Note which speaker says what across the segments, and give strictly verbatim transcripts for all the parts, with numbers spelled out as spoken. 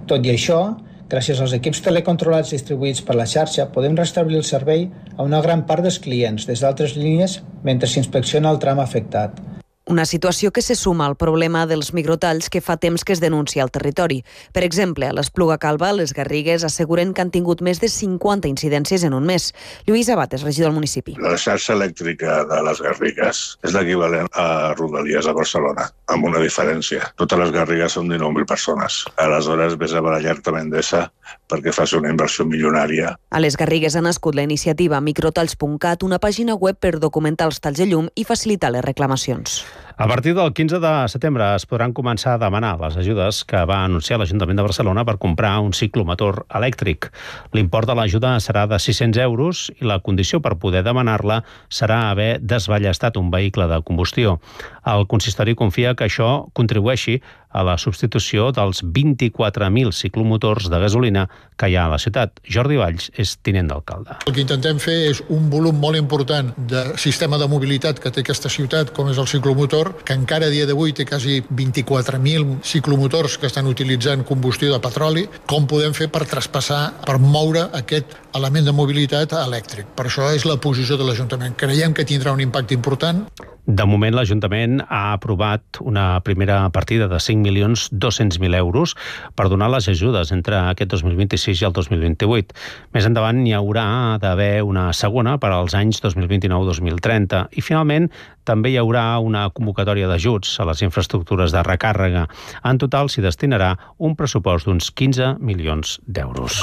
Speaker 1: Tot i això, gràcies als equips telecontrolats distribuïts per la xarxa, podem restablir el servei a una gran part dels clients des d'altres línies mentre s'inspecciona el tram afectat.
Speaker 2: Una situació que se suma al problema dels microtalls que fa temps que es denuncia al territori. Per exemple, a l'Espluga Calba, les Garrigues asseguren que han tingut més de cinquanta incidències en un mes. Lluís Abates, regidor del municipi.
Speaker 3: La xarxa elèctrica de les Garrigues és l'equivalent a Rodalies a Barcelona, amb una diferència. Totes les Garrigues són dinou mil persones. Aleshores, vés a barallar-te amb Endesa perquè faci una inversió milionària.
Speaker 2: A les Garrigues ha nascut la iniciativa microtalls punt cat, una pàgina web per documentar els talls de llum i facilitar les reclamacions.
Speaker 4: A partir del quinze de setembre es podran començar a demanar les ajudes que va anunciar l'Ajuntament de Barcelona per comprar un ciclomotor elèctric. L'import de l'ajuda serà de sis-cents euros i la condició per poder demanar-la serà haver desballestat un vehicle de combustió. El consistori confia que això contribueixi a la substitució dels vint-i-quatre mil ciclomotors de gasolina que hi ha a la ciutat. Jordi Valls és tinent d'alcalde.
Speaker 5: El que intentem fer és un volum molt important de sistema de mobilitat que té aquesta ciutat, com és el ciclomotor, que encara a dia d'avui té quasi vint-i-quatre mil ciclomotors que estan utilitzant combustió de petroli. Com podem fer per traspassar, per moure aquest element de mobilitat elèctric? Per això és la posició de l'Ajuntament. Creiem que tindrà un impacte important.
Speaker 4: De moment, l'Ajuntament ha aprovat una primera partida de cinc milions dos-cents mil euros per donar les ajudes entre aquest dos mil vint-i-sis i el dos mil vint-i-vuit. Més endavant hi haurà d'haver una segona per als anys dos mil vint-i-nou dos mil trenta i, finalment, també hi haurà una convocatòria d'ajuts a les infraestructures de recàrrega. En total s'hi destinarà un pressupost d'uns quinze milions d'euros.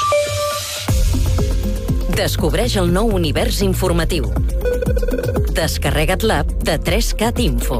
Speaker 6: Descobreix el nou univers informatiu. Descarrega't l'app de tres cat Info.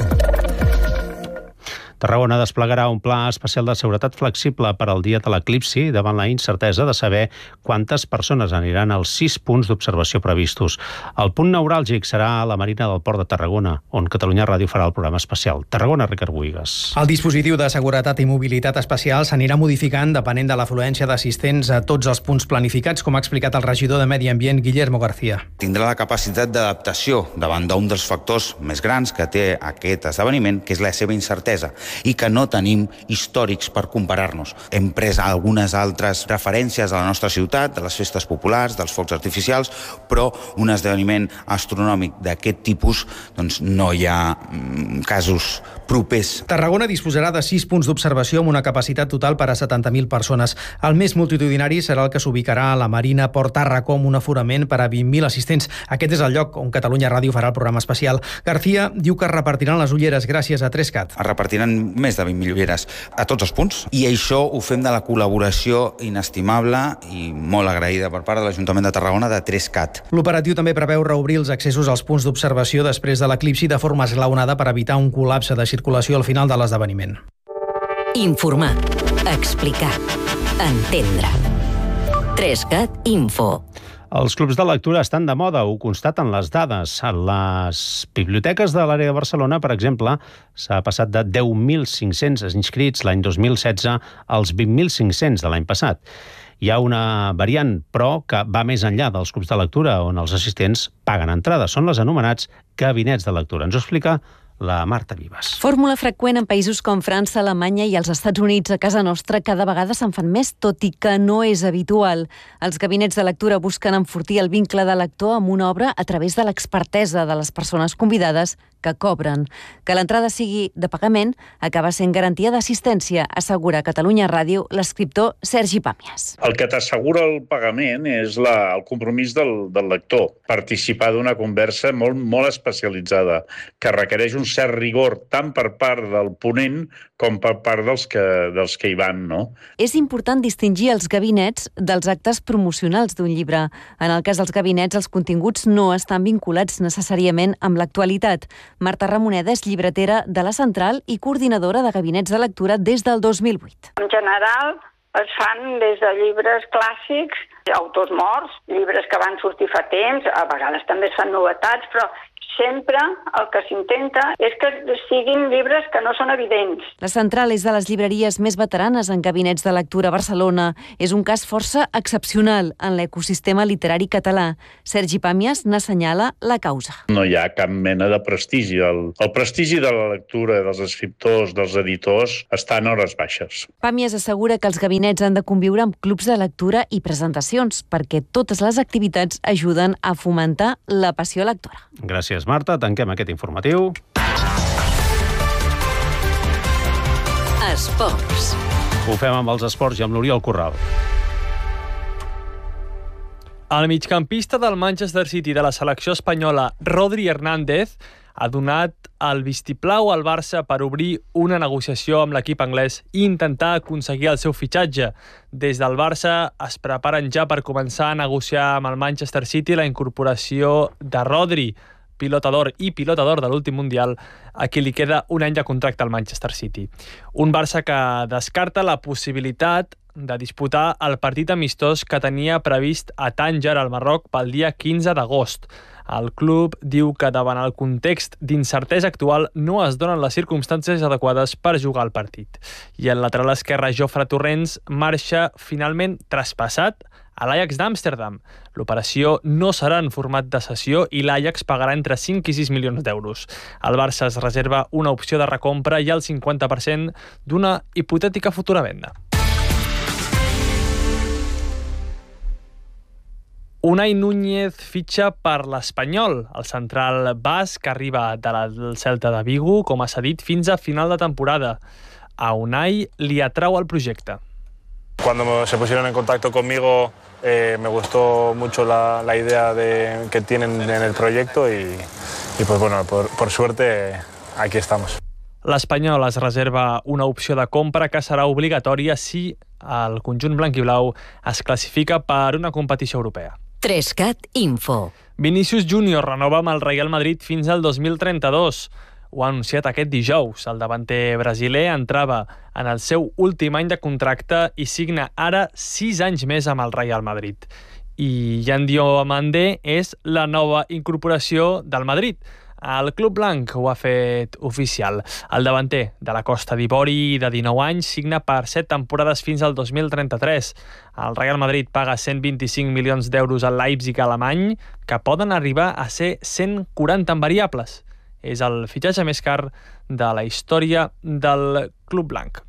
Speaker 4: Tarragona desplegarà un pla especial de seguretat flexible per al dia de l'eclipsi davant la incertesa de saber quantes persones aniran als sis punts d'observació previstos. El punt neuràlgic serà a la Marina del Port de Tarragona, on Catalunya Ràdio farà el programa especial. Tarragona, Ricard Buigas.
Speaker 7: El dispositiu de seguretat i mobilitat especial s'anirà modificant depenent de l'afluència d'assistents a tots els punts planificats, com ha explicat el regidor de Medi Ambient, Guillermo García.
Speaker 8: Tindrà la capacitat d'adaptació davant d'un dels factors més grans que té aquest esdeveniment, que és la seva incertesa, i que no tenim històrics per comparar-nos. Hem pres algunes altres referències a la nostra ciutat, de les festes populars, dels focs artificials, però un esdeveniment astronòmic d'aquest tipus doncs no hi ha mm, casos propers.
Speaker 7: Tarragona disposarà de sis punts d'observació amb una capacitat total per a setanta mil persones. El més multitudinari serà el que s'ubicarà a la Marina Port Tarracó amb un aforament per a vint mil assistents. Aquest és el lloc on Catalunya Ràdio farà el programa especial. García diu que es repartiran les ulleres gràcies a tres cat.
Speaker 8: Es repartiran més de vint mil ulleres a tots els punts i això ho fem de la col·laboració inestimable i molt agraïda per part de l'Ajuntament de Tarragona de tres cat.
Speaker 7: L'operatiu també preveu reobrir els accessos als punts d'observació després de l'eclipsi de forma esglaonada per evitar un col·lapse de circulació al final de l'esdeveniment.
Speaker 6: Informar, explicar, entendre. tres cat Info.
Speaker 4: Els clubs de lectura estan de moda, ho constaten les dades. A les biblioteques de l'àrea de Barcelona, per exemple, s'ha passat de deu mil cinc-cents inscrits l'any dos mil setze als vint mil cinc-cents de l'any passat. Hi ha una variant, però, que va més enllà dels clubs de lectura, on els assistents paguen entrada. Són les anomenats gabinets de lectura. Ens ho explica la Marta Vives.
Speaker 2: Fórmula freqüent en països com França, Alemanya i els Estats Units. A casa nostra cada vegada se'n fan més, tot i que no és habitual. Els gabinets de lectura busquen enfortir el vincle de lector amb una obra a través de l'expertesa de les persones convidades que cobren. Que l'entrada sigui de pagament acaba sent garantia d'assistència, assegura a Catalunya Ràdio l'escriptor Sergi Pàmies.
Speaker 9: El que t'assegura el pagament és la, el compromís del, del lector, participar d'una conversa molt, molt especialitzada, que requereix un cert rigor tant per part del ponent com per part dels que, dels que hi van, no?
Speaker 2: És important distingir els gabinets dels actes promocionals d'un llibre. En el cas dels gabinets, els continguts no estan vinculats necessàriament amb l'actualitat. Marta Ramoneda és llibretera de la Central i coordinadora de gabinets de lectura des del dos mil vuit.
Speaker 10: En general, es fan des de llibres clàssics, autors morts, llibres que van sortir fa temps, a vegades també es fan novetats, però sempre el que s'intenta és que siguin llibres que no són evidents.
Speaker 2: La Central és de les llibreries més veteranes en gabinets de lectura a Barcelona. És un cas força excepcional en l'ecosistema literari català. Sergi Pàmies n'assenyala la causa.
Speaker 9: No hi ha cap mena de prestigi. El, el prestigi de la lectura, dels escriptors, dels editors, està en hores baixes.
Speaker 2: Pàmies assegura que els gabinets han de conviure amb clubs de lectura i presentacions, perquè totes les activitats ajuden a fomentar la passió lectora.
Speaker 4: Gràcies, Marta. Tanquem aquest informatiu.
Speaker 6: Esports.
Speaker 4: Ho fem amb els esports i amb l'Oriol Corral.
Speaker 11: El migcampista del Manchester City de la selecció espanyola, Rodri Hernández, ha donat el vistiplau al Barça per obrir una negociació amb l'equip anglès i intentar aconseguir el seu fitxatge. Des del Barça es preparen ja per començar a negociar amb el Manchester City la incorporació de Rodri, pilota d'or i pilota d'or de l'últim Mundial, a qui li queda un any de contracte al Manchester City. Un Barça que descarta la possibilitat de disputar el partit amistós que tenia previst a Tànger, al Marroc, pel dia quinze d'agost. El club diu que davant el context d'incertesa actual no es donen les circumstàncies adequades per jugar el partit. I el lateral esquerre Jofre Torrents marxa finalment traspassat a l'Ajax d'Amsterdam. L'operació no serà en format de cessió i l'Ajax pagarà entre cinc i sis milions d'euros. El Barça es reserva una opció de recompra i el cinquanta per cent d'una hipotètica futura venda. Unai Núñez fitxa per l'Espanyol. El central basc arriba del Celta de Vigo, com ha cedit, fins a final de temporada. A Unai li atrau el projecte.
Speaker 12: Cuando se pusieron en contacto conmigo eh, me gustó mucho la, la idea de, que tienen en el proyecto y, y pues bueno, por, por suerte aquí estamos.
Speaker 11: L'Espanyol es reserva una opció de compra que serà obligatòria si el conjunt blanc-i-blau es classifica per una competició europea.
Speaker 6: Trescat Info.
Speaker 11: Vinícius Júnior renova amb el Real Madrid fins al dos mil trenta-dos. Ho ha anunciat aquest dijous. El davanter brasiler entrava en el seu últim any de contracte i signa ara sis anys més amb el Real Madrid. I Yan Diomande és la nova incorporació del Madrid. El club blanc ho ha fet oficial. El davanter de la Costa d'Ivori, de dinou anys, signa per set temporades fins al dos mil trenta-tres. El Real Madrid paga cent vint-i-cinc milions d'euros al Leipzig alemany, que poden arribar a ser cent quaranta en variables. És el fitxatge més car de la història del club blanc.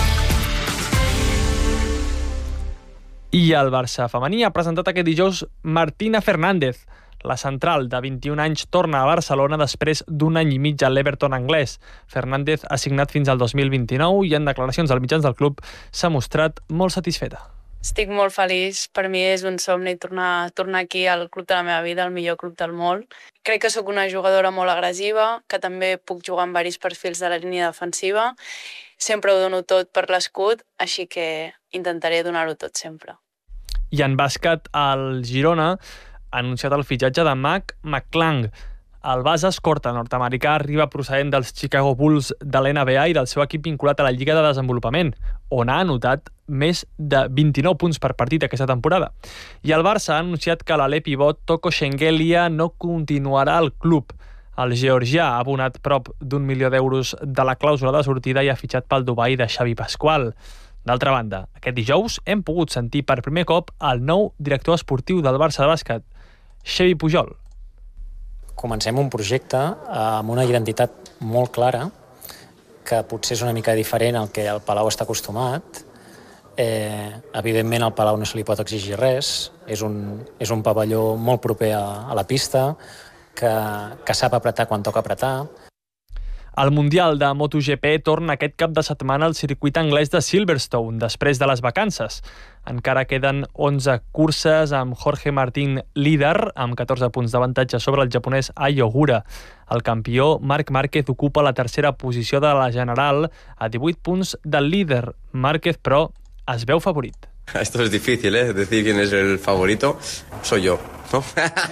Speaker 11: I el Barça femení ha presentat aquest dijous Martina Fernández. La central de vint-i-un anys torna a Barcelona després d'un any i mig a l'Everton anglès. Fernández ha signat fins al dos mil vint-i-nou i en declaracions als mitjans del club s'ha mostrat molt satisfeta.
Speaker 13: Estic molt feliç. Per mi és un somni tornar, tornar aquí al club de la meva vida, el millor club del món. Crec que sóc una jugadora molt agressiva, que també puc jugar en diversos perfils de la línia defensiva. Sempre ho dono tot per l'escut, així que intentaré donar-ho tot sempre.
Speaker 11: I en bàsquet, el Girona ha anunciat el fitxatge de Mac McClung. El base escorta nord-americà arriba procedent dels Chicago Bulls de l'N B A i del seu equip vinculat a la Lliga de Desenvolupament, on ha anotat més de vint-i-nou punts per partit aquesta temporada. I el Barça ha anunciat que l'alè pivot Toko Shengelia no continuarà al club. El georgià ha abonat prop d'un milió d'euros de la clàusula de sortida i ha fitxat pel Dubai de Xavi Pasqual. D'altra banda, aquest dijous hem pogut sentir per primer cop el nou director esportiu del Barça de bàsquet, Xavi Pujol.
Speaker 14: Comencem un projecte amb una identitat molt clara, que potser és una mica diferent al que el Palau està acostumat. Eh, evidentment, al Palau no se li pot exigir res. És un, és un pavelló molt proper a, a la pista, que, que sap apretar quan toca apretar.
Speaker 11: El Mundial de MotoGP torna aquest cap de setmana al circuit anglès de Silverstone, després de les vacances. Encara queden onze curses amb Jorge Martín líder, amb catorze punts d'avantatge sobre el japonès Ai Ogura. El campió, Marc Márquez, ocupa la tercera posició de la general a divuit punts del líder. Márquez, però, es veu favorit.
Speaker 15: Esto es difícil, ¿eh? Decir quién es el favorito. Soy yo, ¿no?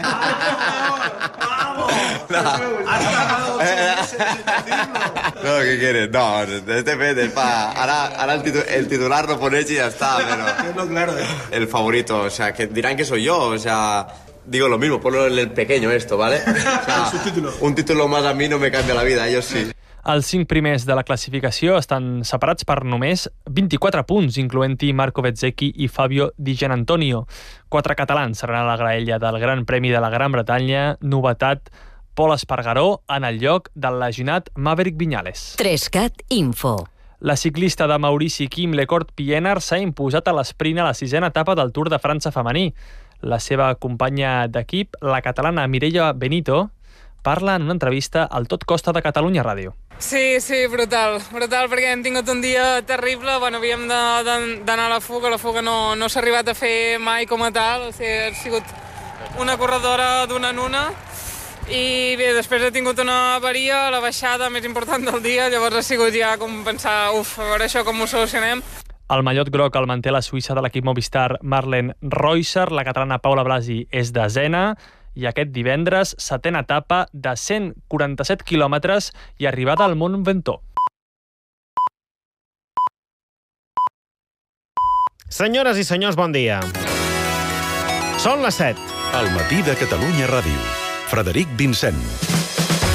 Speaker 15: No, ¿qué quieres? No, depende, pa. Ahora, ahora el, titu el titular lo pones y ya está, pero...
Speaker 16: No, claro.
Speaker 15: El favorito, o sea, que dirán que soy yo, o sea... digo lo mismo, ponlo en el pequeño esto, ¿vale? O sea, un título más a mí no me cambia la vida, ellos sí.
Speaker 11: Els cinc primers de la classificació estan separats per només vint-i-quatre punts, incloent-hi Marco Bezzecchi i Fabio Di Gianantonio. Quatre catalans seran a la graella del Gran Premi de la Gran Bretanya. Novetat, Pol Espargaró en el lloc del lesionat Maverick Viñales.
Speaker 6: Trescat Info.
Speaker 11: La ciclista de Maurici Kim Lecourt Pienaar s'ha imposat a l'esprint a la sisena etapa del Tour de França femení. La seva companya d'equip, la catalana Mireia Benito, parla en una entrevista al Tot Costa de Catalunya Ràdio.
Speaker 16: Sí, sí, brutal, brutal, perquè hem tingut un dia terrible, bueno, havíem d'anar a la fuga, la fuga no, no s'ha arribat a fer mai com a tal, o sigui, ha sigut una corredora d'una en una, i bé, després he tingut una avaria, la baixada més important del dia, llavors ha sigut ja com pensar, uf, a veure això com ho solucionem.
Speaker 11: El mallot groc el manté la suïssa de l'equip Movistar Marlen Reusser, la catalana Paula Blasi és desena, i aquest divendres, setena etapa de cent quaranta-set quilòmetres i arribada al Mont Ventoux.
Speaker 17: Senyores i senyors, bon dia. Són les set.
Speaker 18: Al matí de Catalunya Ràdio. Frederic Vincent.